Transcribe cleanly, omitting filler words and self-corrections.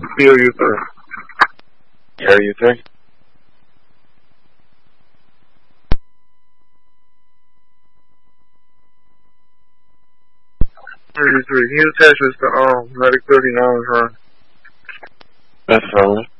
POU3. POU3? POU3. Can you attach this to Medic 39's run? That's fine.